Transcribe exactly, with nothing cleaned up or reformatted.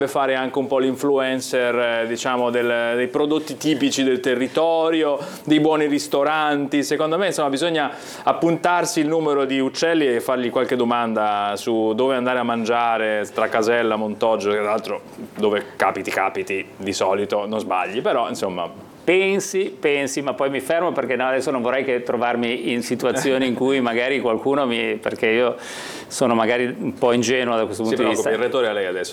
fare anche un po' l'influencer, diciamo, del, dei prodotti tipici del territorio, dei buoni ristoranti. Secondo me, insomma, bisogna appuntarsi il numero di uccelli e fargli qualche domanda su dove andare a mangiare tra Casella, Montoggio, che tra l'altro dove capiti capiti di solito non sbagli, però insomma. Pensi, pensi, ma poi mi fermo perché no, adesso non vorrei che trovarmi in situazioni in cui magari qualcuno mi... perché io sono magari un po' ingenuo da questo punto di vista. Il rettore a lei adesso.